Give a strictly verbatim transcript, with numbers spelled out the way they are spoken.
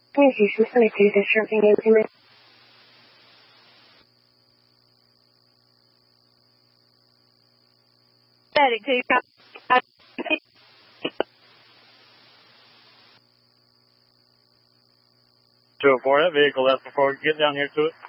练习十四类推的视频有没有？ Static two. two oh four, that vehicle left before we get down here to it.